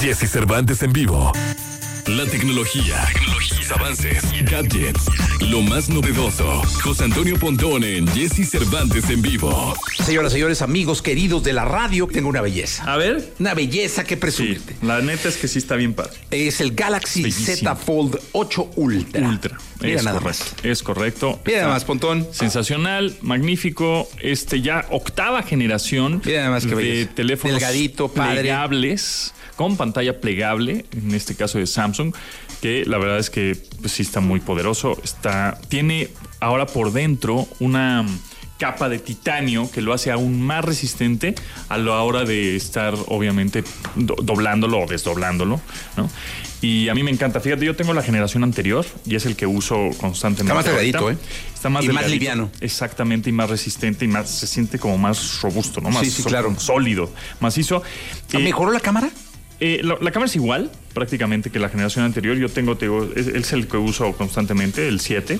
Jesse Cervantes en vivo. La tecnología, sus avances, gadgets, lo más novedoso. José Antonio Pontón en Jesse Cervantes en vivo. Señoras, señores, amigos queridos de la radio, tengo una belleza. A ver. Una belleza que presumirte. Sí, la neta es que sí está bien padre. Es el Galaxy Bellísimo. Z Fold 8 Ultra. Mira Es nada correcto. más. Es correcto. Mira Está nada más, Pontón. Sensacional, magnífico. Ya octava generación Mira nada más que de belleza. teléfonos Delgadito, padre. plegables, con pantalla plegable, en este caso de Samsung, que la verdad es que pues, sí está muy poderoso. Tiene ahora por dentro una capa de titanio que lo hace aún más resistente a la hora de estar, obviamente, doblándolo o desdoblándolo, ¿no? Y a mí me encanta. Fíjate, yo tengo la generación anterior y es el que uso constantemente. Está más delgadito, ahorita. Está más y delgadito, más liviano. Exactamente, y más resistente y se siente como más robusto, ¿no? Más Sí, claro. sólido, macizo. ¿Mejoró la cámara? La cámara es igual prácticamente que la generación anterior. Yo tengo, es el que uso constantemente, el 7,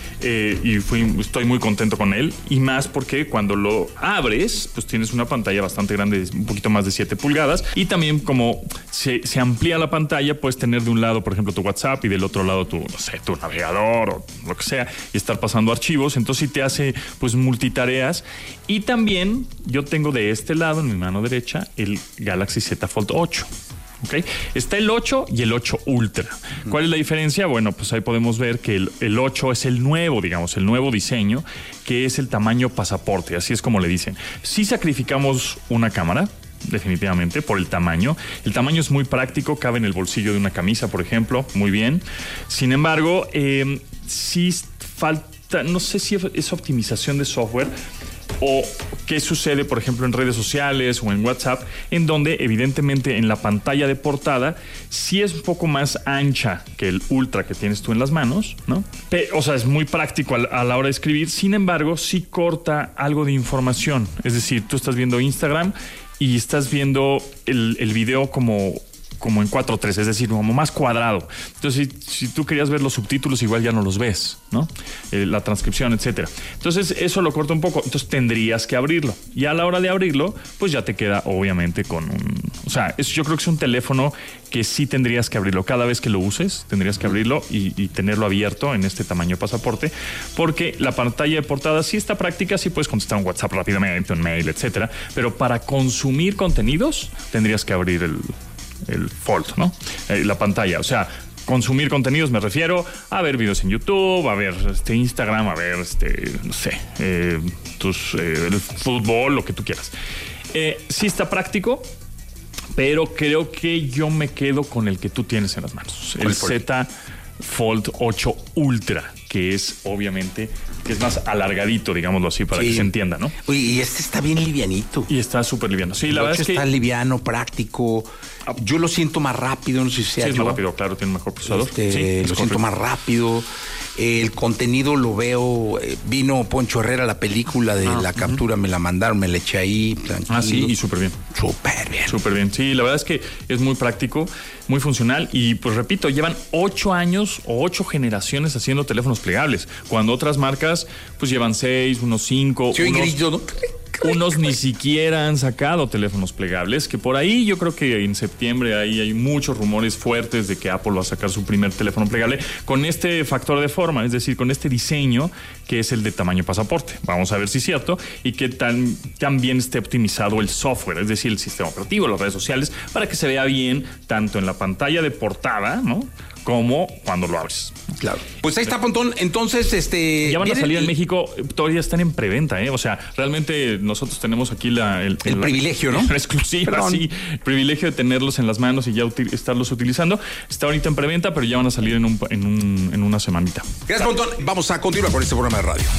y estoy muy contento con él, y más porque cuando lo abres, pues tienes una pantalla bastante grande, un poquito más de 7 pulgadas, y también como se amplía la pantalla, puedes tener de un lado, por ejemplo, tu WhatsApp y del otro lado tu navegador o lo que sea, y estar pasando archivos. Entonces sí te hace pues multitareas. Y también yo tengo de este lado, en mi mano derecha, el Galaxy Z Fold 8. ¿Okay? Está el 8 y el 8 Ultra. ¿Cuál es la diferencia? Bueno, pues ahí podemos ver que el 8 es el nuevo, digamos, el nuevo diseño, que es el tamaño pasaporte, así es como le dicen. Sí sacrificamos una cámara, definitivamente, por el tamaño. El tamaño es muy práctico, cabe en el bolsillo de una camisa, por ejemplo, muy bien. Sin embargo, sí falta, no sé si es optimización de software o qué sucede, por ejemplo, en redes sociales o en WhatsApp, en donde evidentemente en la pantalla de portada sí es un poco más ancha que el Ultra que tienes tú en las manos, ¿no? O sea, es muy práctico a la hora de escribir. Sin embargo, sí corta algo de información. Es decir, tú estás viendo Instagram y estás viendo el video como en 4:3, es decir, como más cuadrado. Entonces, si tú querías ver los subtítulos, igual ya no los ves, ¿no? La transcripción, etcétera. Entonces, eso lo corta un poco. Entonces, tendrías que abrirlo. Y a la hora de abrirlo, pues ya te queda, obviamente, yo creo que es un teléfono que sí tendrías que abrirlo. Cada vez que lo uses, tendrías que abrirlo y tenerlo abierto en este tamaño pasaporte, porque la pantalla de portada sí está práctica, sí puedes contestar un WhatsApp rápidamente, un mail, etcétera. Pero para consumir contenidos, tendrías que abrir el Fold, ¿no? La pantalla, o sea, consumir contenidos me refiero a ver videos en YouTube, a ver Instagram, a ver no sé, el fútbol, lo que tú quieras. Sí está práctico, pero creo que yo me quedo con el que tú tienes en las manos, el Z Fold 8 Ultra, que es obviamente que es más alargadito, digámoslo así, para que se entienda, ¿no? Oye, y este está bien livianito. Y está súper liviano. Sí, la verdad es que está liviano, práctico. Yo lo siento más rápido, no sé si sea es más rápido, claro, tiene un mejor procesador. Lo siento más rápido. El contenido lo veo. Vino Poncho Herrera, la película de la captura, me la mandaron, me la eché ahí. Tranquilo. Sí, y súper bien. Súper bien. Súper bien. Sí, la verdad es que es muy práctico, muy funcional. Y pues repito, llevan 8 años o 8 generaciones haciendo teléfonos plegables. Cuando otras marcas, pues llevan 6, unos 5. Sí, unos ni siquiera han sacado teléfonos plegables, que por ahí yo creo que en septiembre ahí hay muchos rumores fuertes de que Apple va a sacar su primer teléfono plegable con este factor de forma, es decir, con este diseño que es el de tamaño pasaporte. Vamos a ver si es cierto y que también esté optimizado el software, es decir, el sistema operativo, las redes sociales, para que se vea bien tanto en la pantalla de portada, ¿no?, como cuando lo abres. Claro. Pues ahí está, Pontón. Entonces, ya van a salir en México, todavía están en preventa, ¿eh? O sea, realmente nosotros tenemos aquí el privilegio, ¿no? La exclusiva, sí. El privilegio de tenerlos en las manos y ya estarlos utilizando. Está ahorita en preventa, pero ya van a salir en una semanita. Gracias, Pontón. Vamos a continuar con este programa de radio.